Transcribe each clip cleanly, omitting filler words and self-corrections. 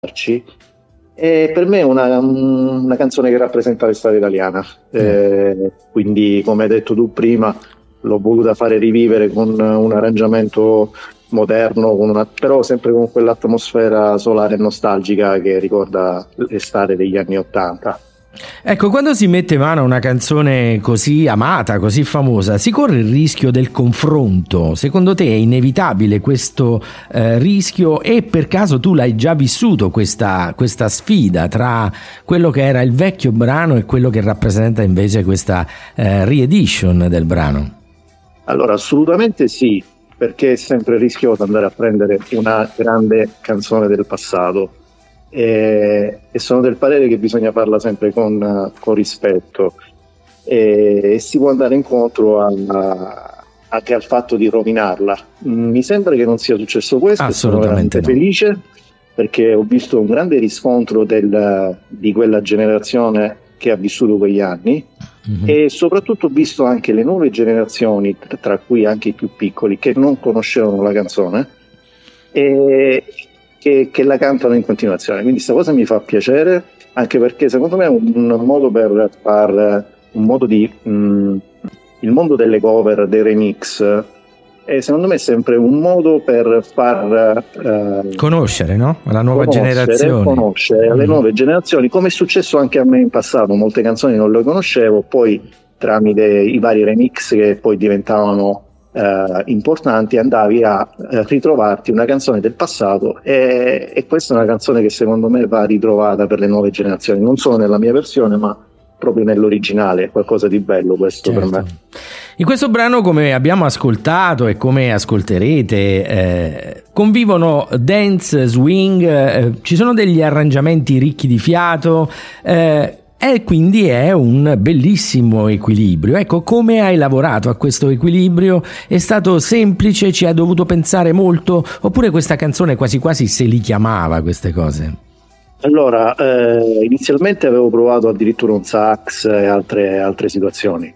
E per me è una canzone che rappresenta l'estate italiana, quindi come hai detto tu prima l'ho voluta fare rivivere con un arrangiamento moderno, però sempre con quell'atmosfera solare e nostalgica che ricorda l'estate degli anni '80. Ecco, quando si mette mano a una canzone così amata, così famosa, si corre il rischio del confronto. Secondo te è inevitabile questo rischio, e per caso tu l'hai già vissuto questa sfida tra quello che era il vecchio brano e quello che rappresenta invece questa reedition del brano? Allora, assolutamente sì, perché è sempre rischioso andare a prendere una grande canzone del passato. E sono del parere che bisogna farla sempre con rispetto, e si può andare incontro anche al fatto di rovinarla. Mi sembra che non sia successo questo, e sono veramente felice perché ho visto un grande riscontro di quella generazione che ha vissuto quegli anni, e soprattutto ho visto anche le nuove generazioni, tra cui anche i più piccoli, che non conoscevano la canzone e che la cantano in continuazione. Quindi questa cosa mi fa piacere, anche perché secondo me è un modo per far il mondo delle cover, dei remix, e secondo me è sempre un modo per far conoscere, no? La nuova generazione. Conoscere alle nuove generazioni, come è successo anche a me in passato. Molte canzoni non le conoscevo, poi tramite i vari remix che poi diventavano importanti andavi a ritrovarti una canzone del passato, e questa è una canzone che secondo me va ritrovata per le nuove generazioni, non solo nella mia versione ma proprio nell'originale. È qualcosa di bello questo, certo, per me. In questo brano, come abbiamo ascoltato e come ascolterete, convivono dance, swing, ci sono degli arrangiamenti ricchi di fiato, e quindi è un bellissimo equilibrio. Ecco, come hai lavorato a questo equilibrio? È stato semplice? Ci hai dovuto pensare molto? Oppure questa canzone quasi quasi se li chiamava queste cose? Allora, inizialmente avevo provato addirittura un sax e altre situazioni.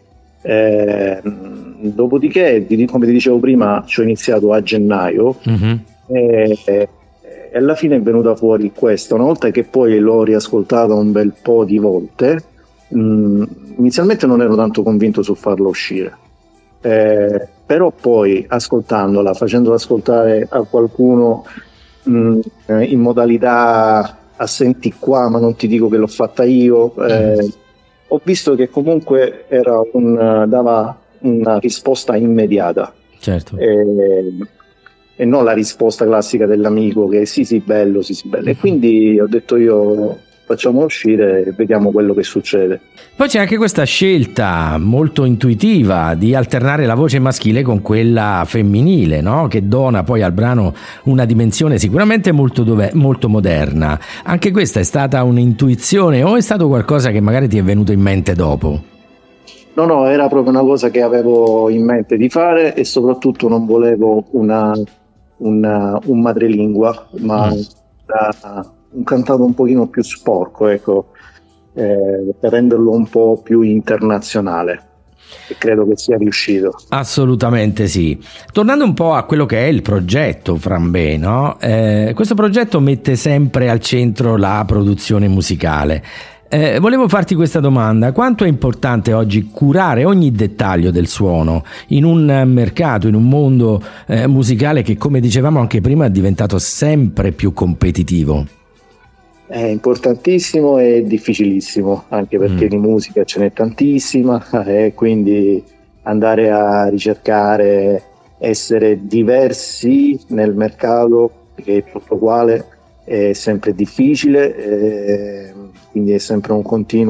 Dopodiché, come ti dicevo prima, ci ho iniziato a gennaio, e alla fine è venuta fuori questa. Una volta che poi l'ho riascoltata un bel po' di volte, inizialmente non ero tanto convinto sul farla uscire, però poi ascoltandola, facendola ascoltare a qualcuno in modalità "senti qua, ma non ti dico che l'ho fatta io", ho visto che comunque dava una risposta immediata. Certo. E non la risposta classica dell'amico che sì bello, sì bello. E quindi ho detto io, facciamo uscire e vediamo quello che succede. Poi c'è anche questa scelta molto intuitiva di alternare la voce maschile con quella femminile, no? Che dona poi al brano una dimensione sicuramente molto moderna. Anche questa è stata un'intuizione, o è stato qualcosa che magari ti è venuto in mente dopo? No, era proprio una cosa che avevo in mente di fare, e soprattutto non volevo un madrelingua, ma un cantato un pochino più sporco, ecco, per renderlo un po' più internazionale, e credo che sia riuscito. Assolutamente sì. Tornando un po' a quello che è il progetto Frambè, no? Questo progetto mette sempre al centro la produzione musicale. Volevo farti questa domanda: quanto è importante oggi curare ogni dettaglio del suono in un mercato, in un mondo musicale che, come dicevamo anche prima, è diventato sempre più competitivo? È importantissimo e difficilissimo, anche perché di musica ce n'è tantissima, e quindi andare a ricercare, essere diversi nel mercato, che è tutto uguale, è sempre difficile, quindi è sempre una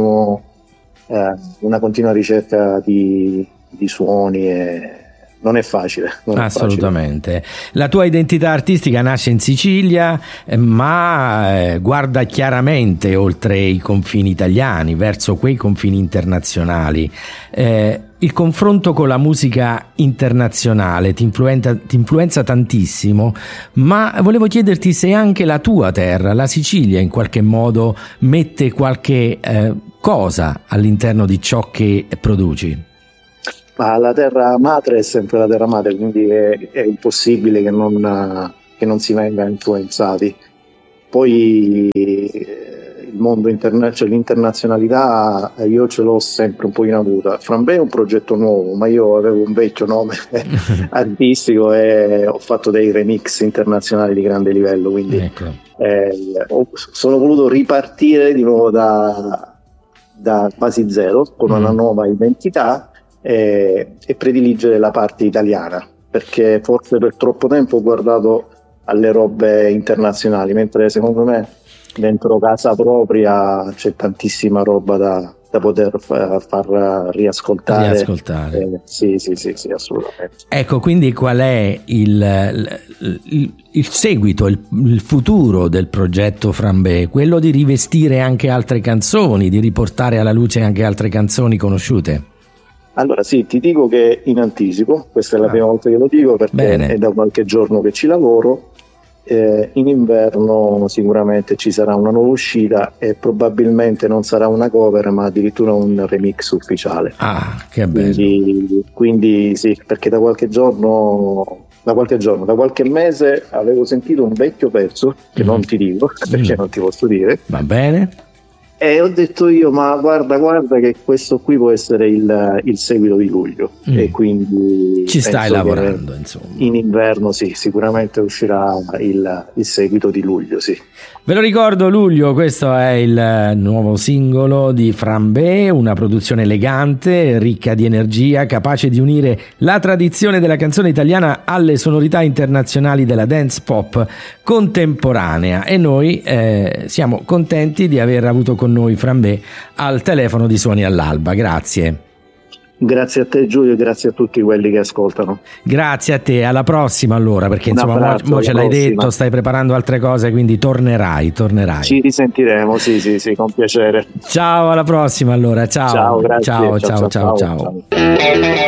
continua ricerca di suoni, e non è facile. Assolutamente. La tua identità artistica nasce in Sicilia, ma guarda chiaramente oltre i confini italiani, verso quei confini internazionali. Il confronto con la musica internazionale ti influenza tantissimo, ma volevo chiederti se anche la tua terra, la Sicilia, in qualche modo mette qualche cosa all'interno di ciò che produci. Ma la terra madre è sempre la terra madre, quindi è impossibile che non si venga influenzati. poi il mondo cioè l'internazionalità io ce l'ho sempre un po' in avuta. Frambè è un progetto nuovo, ma io avevo un vecchio nome artistico e ho fatto dei remix internazionali di grande livello, quindi ecco. Sono voluto ripartire di nuovo da quasi zero, con una nuova identità e prediligere la parte italiana, perché forse per troppo tempo ho guardato alle robe internazionali, mentre secondo me dentro casa propria c'è tantissima roba da poter far riascoltare. Sì, assolutamente. Ecco, quindi qual è il seguito, il futuro del progetto Frambè? Quello di rivestire anche altre canzoni, di riportare alla luce anche altre canzoni conosciute? Allora sì, ti dico che in anticipo, questa è la prima volta che lo dico, perché è da qualche giorno che ci lavoro. In inverno sicuramente ci sarà una nuova uscita e probabilmente non sarà una cover, ma addirittura un remix ufficiale. Che bello. Quindi sì, perché da qualche mese avevo sentito un vecchio pezzo che non ti dico perché non ti posso dire. Va bene. E ho detto io, ma guarda che questo qui può essere il seguito di luglio, e quindi ci stai lavorando, insomma. In inverno sì, sicuramente uscirà il seguito di luglio, sì. Ve lo ricordo, luglio, questo è il nuovo singolo di Frambè, una produzione elegante, ricca di energia, capace di unire la tradizione della canzone italiana alle sonorità internazionali della dance pop contemporanea, e noi siamo contenti di aver avuto con noi Frambè al telefono di Suoni all'Alba. Grazie. Grazie a te Giulio, grazie a tutti quelli che ascoltano. Grazie a te, alla prossima allora, perché insomma mo ce l'hai detto, stai preparando altre cose, quindi tornerai. Ci risentiremo, sì, con piacere. Ciao, alla prossima allora, ciao. Ciao, grazie. Ciao.